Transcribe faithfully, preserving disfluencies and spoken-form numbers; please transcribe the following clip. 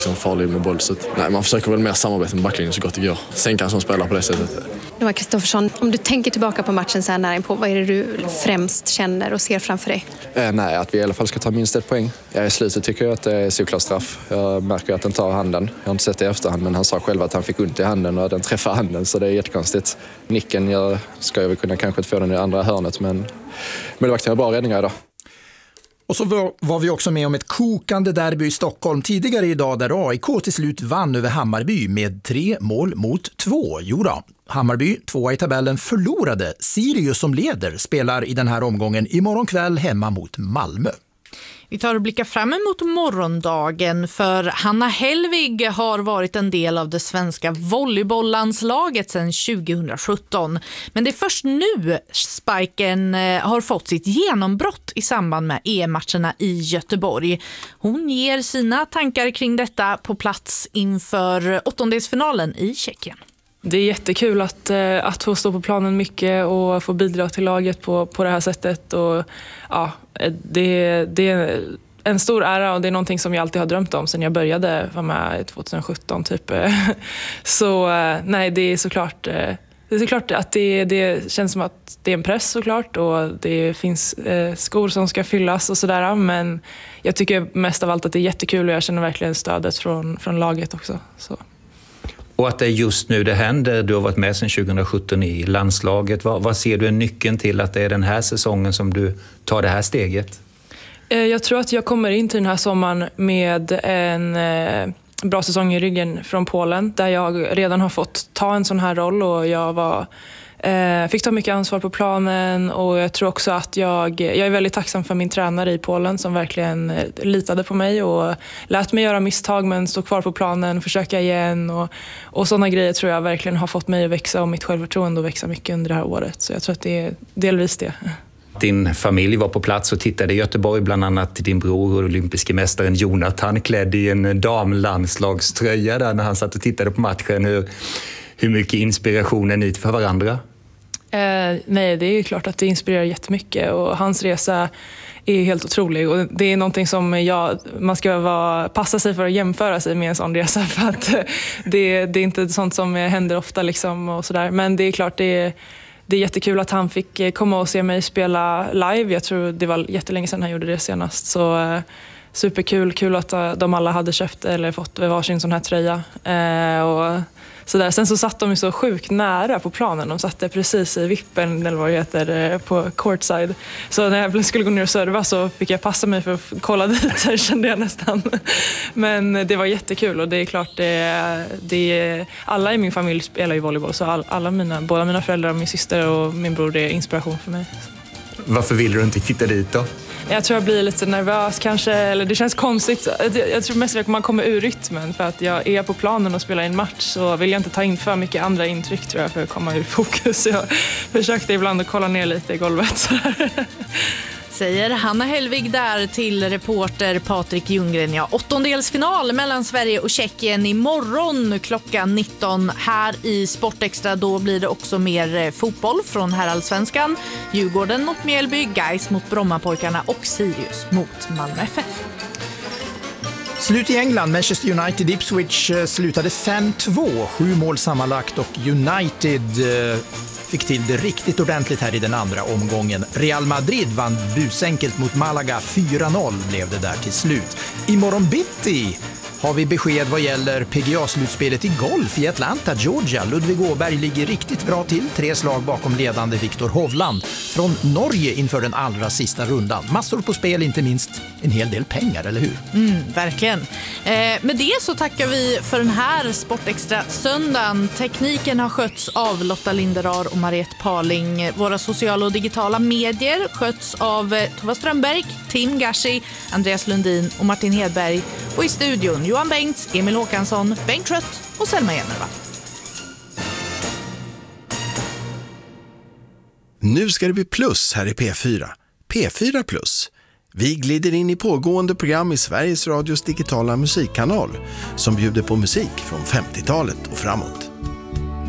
Som farlig med boll. Så att, nej, man försöker väl mer samarbeta med backlinjen så gott det går. Sen kan som spelar på det sättet. Noah Kristoffersson, om du tänker tillbaka på matchen så här nära på, vad är det du främst känner och ser framför dig? Eh, nej, att vi i alla fall ska ta minst ett poäng. Jag i slutet tycker jag att det är såklart straff. Jag märker att den tar handen. Jag har inte sett det i efterhand, men han sa själv att han fick ont i handen och den träffar handen, så det är jättekonstigt. Nicken jag, ska jag väl kunna kanske få den i andra hörnet, men målvakten har bra räddningar idag. Och så var vi också med om ett kokande derby i Stockholm tidigare idag där A I K till slut vann över Hammarby med tre mål mot två. Jodå, Hammarby, tvåa i tabellen, förlorade. Sirius som leder spelar i den här omgången imorgon kväll hemma mot Malmö. Vi tar och blickar fram emot morgondagen, för Hanna Hellvig har varit en del av det svenska volleybollandslaget sedan tjugohundrasjutton. Men det är först nu Spiken har fått sitt genombrott i samband med E M-matcherna i Göteborg. Hon ger sina tankar kring detta på plats inför åttondelsfinalen i Tjeckien. Det är jättekul att, att få stå på planen mycket och få bidra till laget på, på det här sättet. Och, ja, det, det är en stor ära och det är någonting som jag alltid har drömt om sedan jag började vara med tjugosjutton. Typ. Så nej, det är såklart, det är såklart att det, det känns som att det är en press såklart och det finns skor som ska fyllas och sådär. Men jag tycker mest av allt att det är jättekul och jag känner verkligen stödet från, från laget också. Så. Och att det är just nu det händer. Du har varit med sedan tjugosjutton i landslaget. Vad, vad ser du är nyckeln till att det är den här säsongen som du tar det här steget? Jag tror att jag kommer in till den här sommaren med en bra säsong i ryggen från Polen. Där jag redan har fått ta en sån här roll och jag var... Eh, fick ta mycket ansvar på planen och jag tror också att jag, jag är väldigt tacksam för min tränare i Polen som verkligen eh, litade på mig och lät mig göra misstag men stå kvar på planen, försöka igen och, och sådana grejer tror jag verkligen har fått mig att växa och mitt självförtroende att växa mycket under det här året. Så jag tror att det är delvis det. Din familj var på plats och tittade i Göteborg, bland annat din bror och olympiske mästaren Jonathan klädd i en damlandslagströja där när han satt och tittade på matchen. Hur, hur mycket inspiration är ni för varandra? Eh, nej, det är ju klart att det inspirerar jättemycket och hans resa är helt otrolig och det är någonting som jag, man ska vara, passa sig för att jämföra sig med en sån resa för att det, det är inte sånt som händer ofta liksom och sådär. Men det är klart det är, det är jättekul att han fick komma och se mig spela live. Jag tror det var jättelänge sedan han gjorde det senast, så eh, superkul, kul att de alla hade köpt eller fått varsin sån här tröja eh, och så där. Sen så satt de ju så sjukt nära på planen. De satt precis i vippen eller vad det heter på courtside. Så när jag skulle gå ner och serva så fick jag passa mig för att kolla dit. Där kände jag nästan. Men det var jättekul och det är klart det, det alla i min familj spelar ju volleyboll så all, alla mina, båda mina föräldrar och min syster och min bror, det är inspiration för mig. Varför vill du inte titta dit då? Jag tror jag blir lite nervös kanske, eller det känns konstigt. Jag tror mest att man kommer ur rytmen för att jag är på planen och spelar en match så vill jag inte ta in för mycket andra intryck tror jag för att komma ur fokus. Jag försökte ibland att kolla ner lite i golvet så här. Säger Hanna Hellvig där till reporter Patrik Ljunggren. Ja, åttondelsfinal mellan Sverige och Tjeckien imorgon klockan nitton här i Sportextra. Då blir det också mer fotboll från herrallsvenskan. Djurgården mot Mjällby, Gais mot Brommapojkarna och Sirius mot Malmö F F. Slut i England. Manchester United Ipswich slutade fem två, sju mål sammanlagt och United fick till det riktigt ordentligt här i den andra omgången. Real Madrid vann busenkelt mot Malaga, fyra noll blev det där till slut. Imorgon bitti har vi besked vad gäller P G A-slutspelet i golf i Atlanta, Georgia. Ludvig Åberg ligger riktigt bra till, tre slag bakom ledande Viktor Hovland från Norge inför den allra sista rundan. Massor på spel, inte minst en hel del pengar, eller hur? Mm, verkligen. Eh, med det så tackar vi för den här Sportextra söndagen. Tekniken har skötts av Lotta Linderar och Mariette Parling. Våra sociala och digitala medier sköts av eh, Tova Strömberg, Tim Gashi, Andreas Lundin och Martin Hedberg. Och i studion Johan Bengts, Emil Håkansson, Bengt Trött och Selma Jennerva. Nu ska det bli plus här i P fyra. P fyra plus. Vi glider in i pågående program i Sveriges Radios digitala musikkanal som bjuder på musik från femtiotalet och framåt.